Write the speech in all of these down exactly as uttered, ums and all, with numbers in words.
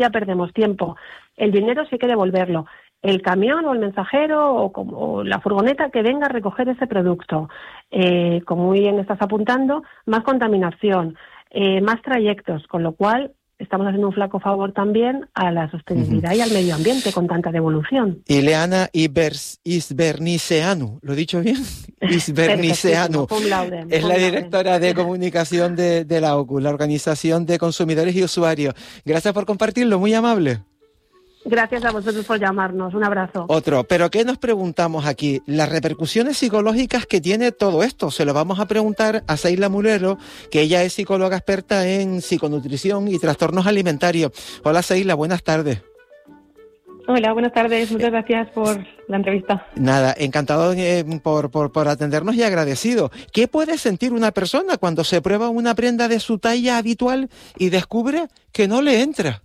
ya perdemos tiempo. El dinero sí hay que devolverlo. El camión o el mensajero o, como, o la furgoneta que venga a recoger ese producto. Eh, como muy bien estás apuntando, más contaminación, eh, más trayectos, con lo cual estamos haciendo un flaco favor también a la sostenibilidad uh-huh. y al medio ambiente con tanta devolución. Ileana Isberniceanu, ¿lo he dicho bien? Isberniceanu es la directora de comunicación de, de la O C U, la Organización de Consumidores y Usuarios. Gracias por compartirlo, muy amable. Gracias a vosotros por llamarnos. Un abrazo. Otro. ¿Pero qué nos preguntamos aquí? Las repercusiones psicológicas que tiene todo esto. Se lo vamos a preguntar a Seila Mulero, que ella es psicóloga experta en psiconutrición y trastornos alimentarios. Hola, Seila, buenas tardes. Hola, buenas tardes. Muchas gracias por la entrevista. Nada, encantado eh, por, por, por atendernos y agradecido. ¿Qué puede sentir una persona cuando se prueba una prenda de su talla habitual y descubre que no le entra?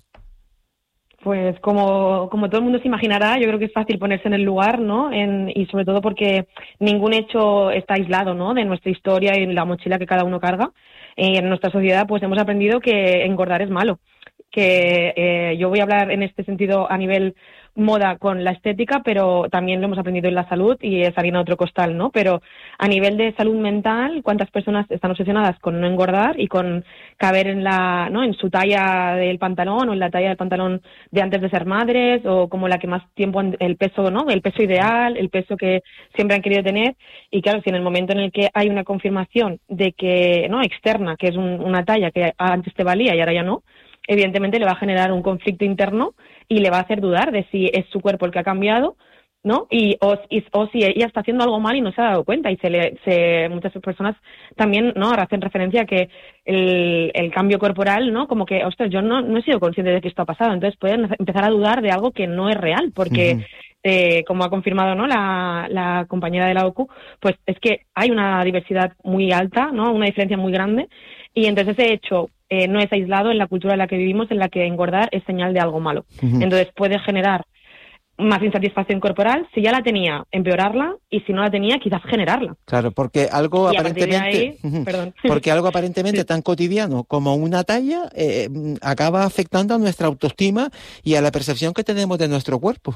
Pues como, como todo el mundo se imaginará, yo creo que es fácil ponerse en el lugar, ¿no? En, y sobre todo porque ningún hecho está aislado, ¿no? De nuestra historia y la mochila que cada uno carga. Eh, en nuestra sociedad pues hemos aprendido que engordar es malo. Que eh, yo voy a hablar en este sentido a nivel moda con la estética, pero también lo hemos aprendido en la salud y es harina de otro costal, ¿no? Pero a nivel de salud mental, ¿cuántas personas están obsesionadas con no engordar y con caber en la, ¿no? en su talla del pantalón o en la talla del pantalón de antes de ser madres o como la que más tiempo, el peso, ¿no? El peso ideal, el peso que siempre han querido tener. Y claro, si en el momento en el que hay una confirmación de que, ¿no? externa, que es un, una talla que antes te valía y ahora ya no, evidentemente le va a generar un conflicto interno y le va a hacer dudar de si es su cuerpo el que ha cambiado, ¿no? Y o, y, o si ella está haciendo algo mal y no se ha dado cuenta. Y se le, se, muchas personas también, ¿no? Ahora hacen referencia a que el, el cambio corporal, ¿no? Como que, ostras, yo no, no he sido consciente de que esto ha pasado. Entonces pueden empezar a dudar de algo que no es real, porque uh-huh. eh, como ha confirmado, ¿no? La, la compañera de la O C U, pues es que hay una diversidad muy alta, ¿no? Una diferencia muy grande. Y entonces ese hecho eh, no es aislado en la cultura en la que vivimos, en la que engordar es señal de algo malo. Uh-huh. Entonces puede generar más insatisfacción corporal, si ya la tenía, empeorarla, y si no la tenía, quizás generarla. Claro, porque algo y aparentemente ahí, uh-huh, perdón. porque algo aparentemente tan cotidiano como una talla eh, acaba afectando a nuestra autoestima y a la percepción que tenemos de nuestro cuerpo.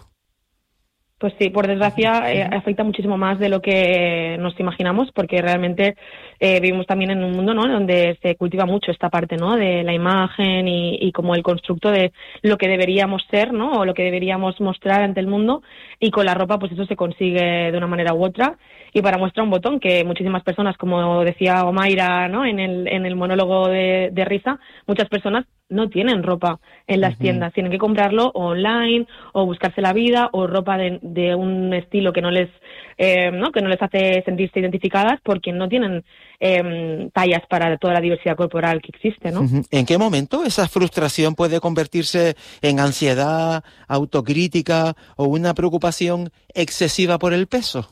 Pues sí, por desgracia eh, afecta muchísimo más de lo que nos imaginamos, porque realmente eh, vivimos también en un mundo, ¿no? Donde se cultiva mucho esta parte, ¿no? De la imagen y, y como el constructo de lo que deberíamos ser, ¿no? O lo que deberíamos mostrar ante el mundo, y con la ropa pues eso se consigue de una manera u otra. Y para muestra un botón, que muchísimas personas, como decía Omaira, ¿no? En el, en el monólogo de, de Risa, muchas personas no tienen ropa en las uh-huh. tiendas, tienen que comprarlo online o buscarse la vida o ropa de, de un estilo que no les eh, ¿no? que no les hace sentirse identificadas porque no tienen eh, tallas para toda la diversidad corporal que existe, ¿no? Uh-huh. ¿En qué momento esa frustración puede convertirse en ansiedad, autocrítica o una preocupación excesiva por el peso?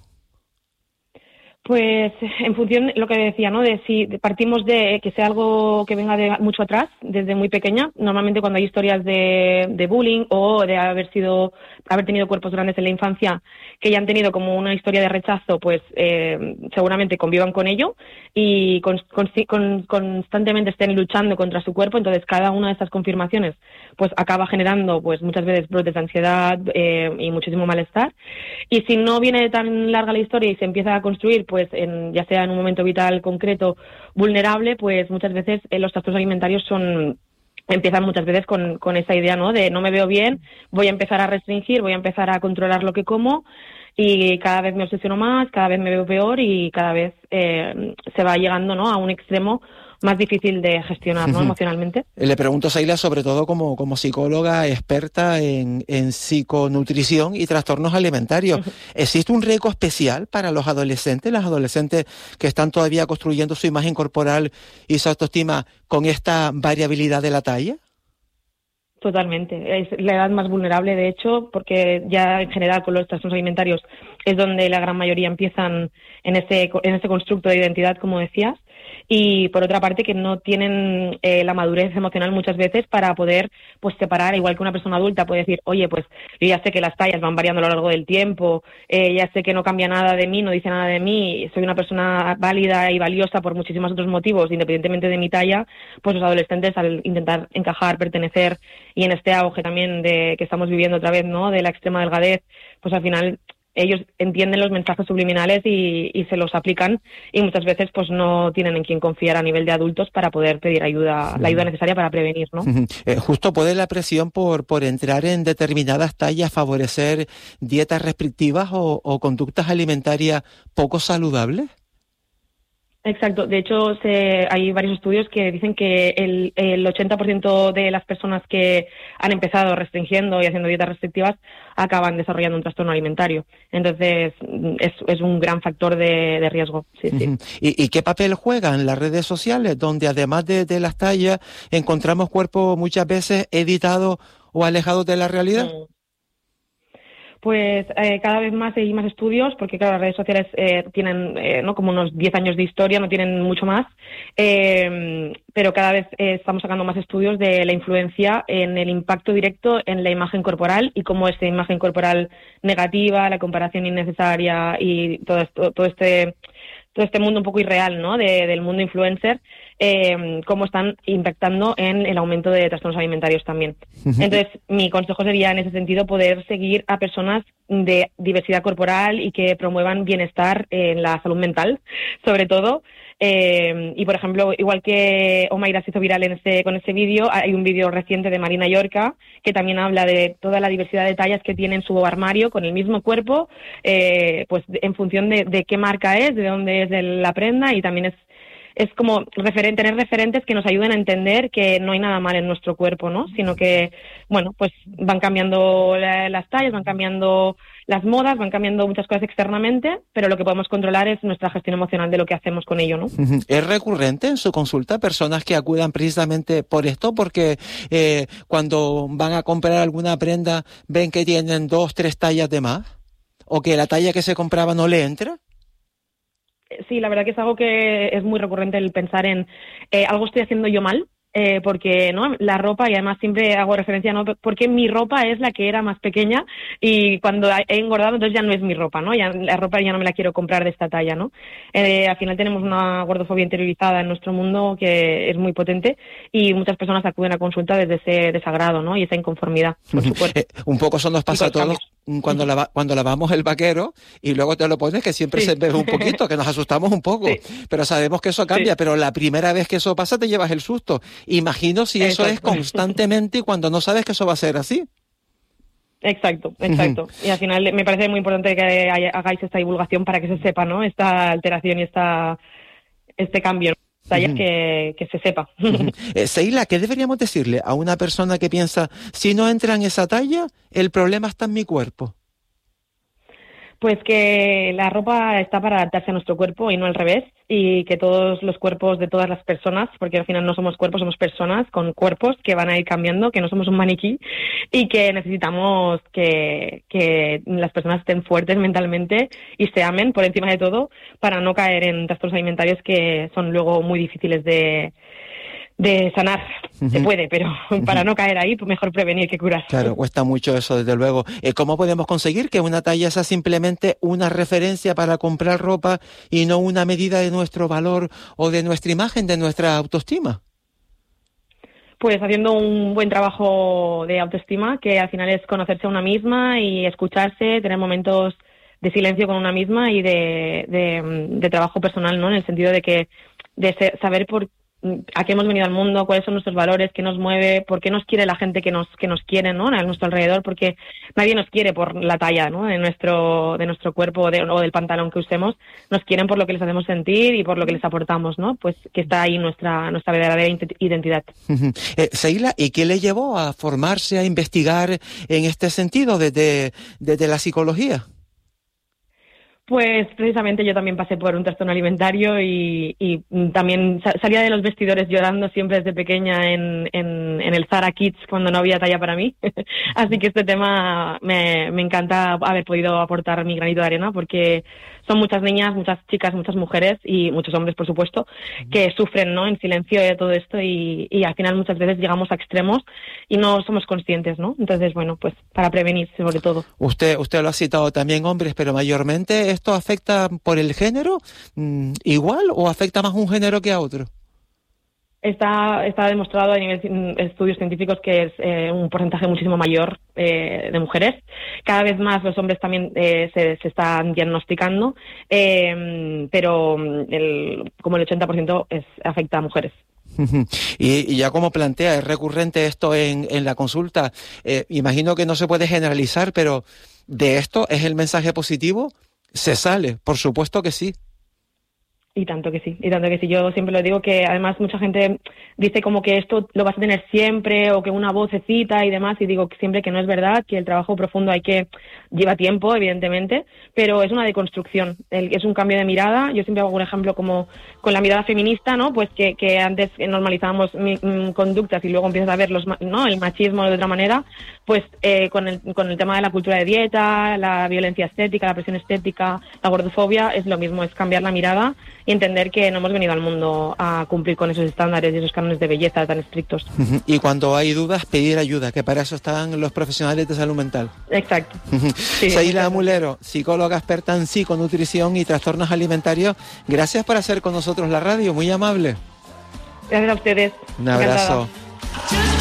Pues en función de lo que decía, ¿no? De si partimos de que sea algo que venga de mucho atrás, desde muy pequeña. Normalmente cuando hay historias de, de bullying o de haber sido, haber tenido cuerpos grandes en la infancia que ya han tenido como una historia de rechazo, pues eh, seguramente convivan con ello y con, con, con, constantemente estén luchando contra su cuerpo. Entonces cada una de estas confirmaciones pues acaba generando pues muchas veces brotes de ansiedad eh, y muchísimo malestar. Y si no viene tan larga la historia y se empieza a construir, pues en, ya sea en un momento vital concreto vulnerable, pues muchas veces eh, los trastornos alimentarios son empiezan muchas veces con, con esa idea, ¿no? De no me veo bien, voy a empezar a restringir, voy a empezar a controlar lo que como y cada vez me obsesiono más, cada vez me veo peor y cada vez eh, se va llegando, ¿no? A un extremo más difícil de gestionar, ¿no? Emocionalmente. Le pregunto, Seila, sobre todo como, como psicóloga experta en, en psiconutrición y trastornos alimentarios. Uh-huh. ¿Existe un riesgo especial para los adolescentes, las adolescentes que están todavía construyendo su imagen corporal y su autoestima con esta variabilidad de la talla? Totalmente. Es la edad más vulnerable, de hecho, porque ya en general con los trastornos alimentarios es donde la gran mayoría empiezan en ese, en ese constructo de identidad, como decías. y por otra parte que no tienen eh, la madurez emocional muchas veces para poder pues separar, igual que una persona adulta puede decir, oye, pues yo ya sé que las tallas van variando a lo largo del tiempo, eh, ya sé que no cambia nada de mí, no dice nada de mí, soy una persona válida y valiosa por muchísimos otros motivos, independientemente de mi talla, pues los adolescentes al intentar encajar, pertenecer, y en este auge también de que estamos viviendo otra vez, ¿no?, de la extrema delgadez, pues al final ellos entienden los mensajes subliminales y, y se los aplican, y muchas veces pues no tienen en quién confiar a nivel de adultos para poder pedir ayuda, la ayuda necesaria para prevenir, ¿no? Eh, justo puede la presión por, por entrar en determinadas tallas favorecer dietas restrictivas o, o conductas alimentarias poco saludables. Exacto. De hecho, se, hay varios estudios que dicen que el, el ochenta por ciento de las personas que han empezado restringiendo y haciendo dietas restrictivas acaban desarrollando un trastorno alimentario. Entonces, es, es un gran factor de, de riesgo. Sí, sí. Uh-huh. ¿Y, ¿Y qué papel juegan las redes sociales, donde además de, de las tallas encontramos cuerpos muchas veces editados o alejados de la realidad? Mm. Pues eh, cada vez más hay más estudios, porque claro, las redes sociales eh, tienen eh, no como unos diez años de historia, no tienen mucho más, eh, pero cada vez eh, estamos sacando más estudios de la influencia en el impacto directo en la imagen corporal y cómo esta imagen corporal negativa, la comparación innecesaria y todo esto, todo este todo este mundo un poco irreal, ¿no?, de, del mundo influencer, eh, cómo están impactando en el aumento de trastornos alimentarios también. Entonces, mi consejo sería, en ese sentido, poder seguir a personas de diversidad corporal y que promuevan bienestar en la salud mental, sobre todo. Eh, y, por ejemplo, igual que Omaira se hizo viral en ese, con ese vídeo, hay un vídeo reciente de Marina Yorca que también habla de toda la diversidad de tallas que tiene en su armario con el mismo cuerpo, eh, pues en función de, de qué marca es, de dónde es de la prenda, y también es es como referen- tener referentes que nos ayuden a entender que no hay nada mal en nuestro cuerpo, ¿no? Sino que, bueno, pues van cambiando la, las tallas, van cambiando las modas, van cambiando muchas cosas externamente, pero lo que podemos controlar es nuestra gestión emocional de lo que hacemos con ello, ¿no? ¿Es recurrente en su consulta personas que acudan precisamente por esto? Porque eh, cuando van a comprar alguna prenda ven que tienen dos, tres tallas de más, o que la talla que se compraba no le entra. Sí, la verdad que es algo que es muy recurrente, el pensar en eh, algo estoy haciendo yo mal, eh, porque no la ropa, y además siempre hago referencia, no porque mi ropa es la que era más pequeña y cuando he engordado entonces ya no es mi ropa, ¿no? Ya la ropa ya no me la quiero comprar de esta talla, ¿no? Eh, al final tenemos una gordofobia interiorizada en nuestro mundo que es muy potente, y muchas personas acuden a consulta desde ese desagrado, ¿no?, y esa inconformidad con su cuerpo. Eh, un poco eso nos pasa a todos cuando lava, cuando lavamos el vaquero y luego te lo pones, que siempre sí. se ve un poquito, que nos asustamos un poco, sí. pero sabemos que eso cambia, sí. pero la primera vez que eso pasa te llevas el susto. Imagino si eso Exacto. es constantemente cuando no sabes que eso va a ser así. Exacto, exacto. Uh-huh. Y al final me parece muy importante que hagáis esta divulgación para que se sepa, ¿no?, esta alteración y esta este cambio, ¿no? tallas uh-huh. que, que se sepa. Uh-huh. eh, Seila, ¿qué deberíamos decirle a una persona que piensa, si no entra en esa talla, el problema está en mi cuerpo? Pues que la ropa está para adaptarse a nuestro cuerpo y no al revés, y que todos los cuerpos de todas las personas, porque al final no somos cuerpos, somos personas con cuerpos que van a ir cambiando, que no somos un maniquí, y que necesitamos que, que las personas estén fuertes mentalmente y se amen por encima de todo para no caer en trastornos alimentarios que son luego muy difíciles de... de sanar. Uh-huh. Se puede, pero uh-huh. para no caer ahí, pues mejor prevenir que curar. Claro, cuesta mucho eso, desde luego. Eh, ¿Cómo podemos conseguir que una talla sea simplemente una referencia para comprar ropa y no una medida de nuestro valor o de nuestra imagen, de nuestra autoestima? Pues haciendo un buen trabajo de autoestima, que al final es conocerse a una misma y escucharse, tener momentos de silencio con una misma y de, de, de trabajo personal, ¿no? En el sentido de que de ser, saber por a qué hemos venido al mundo, cuáles son nuestros valores, qué nos mueve, por qué nos quiere la gente que nos que nos quiere, ¿no?, a nuestro alrededor, porque nadie nos quiere por la talla, ¿no?, de nuestro de nuestro cuerpo de, o del pantalón que usemos, nos quieren por lo que les hacemos sentir y por lo que les aportamos, ¿no?, pues que está ahí nuestra nuestra verdadera identidad. Uh-huh. Eh, Seila, ¿y qué le llevó a formarse, a investigar en este sentido desde, desde la psicología? Pues precisamente yo también pasé por un trastorno alimentario y, y también salía de los vestidores llorando siempre desde pequeña en, en, en el Zara Kids cuando no había talla para mí. Así que este tema me, me encanta haber podido aportar mi granito de arena porque son muchas niñas, muchas chicas, muchas mujeres y muchos hombres, por supuesto, que sufren, ¿no?, en silencio de todo esto y, y al final muchas veces llegamos a extremos y no somos conscientes, ¿no? Entonces, bueno, pues para prevenir sobre todo. Usted, usted lo ha citado también, hombres, pero mayormente ¿esto afecta por el género mm, igual o afecta más a un género que a otro? Está, está demostrado a nivel de estudios científicos que es eh, un porcentaje muchísimo mayor eh, de mujeres. Cada vez más los hombres también eh, se, se están diagnosticando, eh, pero el, como el ochenta por ciento es, afecta a mujeres. Y, y ya como plantea, es recurrente esto en, en la consulta. Eh, imagino que no se puede generalizar, pero ¿de esto es el mensaje positivo? ¿Se sale? Por supuesto que sí. Y tanto que sí, y tanto que sí. Yo siempre lo digo que además mucha gente dice como que esto lo vas a tener siempre o que una vocecita y demás y digo siempre que no es verdad, que el trabajo profundo hay que lleva tiempo, evidentemente, pero es una deconstrucción, el, es un cambio de mirada. Yo siempre hago un ejemplo como con la mirada feminista, ¿no? Pues que, que antes normalizábamos mi, mi, conductas y luego empiezas a ver los, ¿no?, el machismo de otra manera, pues eh, con, el, con el tema de la cultura de dieta, la violencia estética, la presión estética, la gordofobia, es lo mismo, es cambiar la mirada y entender que no hemos venido al mundo a cumplir con esos estándares y esos cánones de belleza tan estrictos. Y cuando hay dudas, pedir ayuda, que para eso están los profesionales de salud mental. Exacto. Sí, Seila Mulero, psicóloga experta en psiconutrición y trastornos alimentarios, gracias por hacer con nosotros la radio, muy amable. Gracias a ustedes. Un abrazo. Encantada.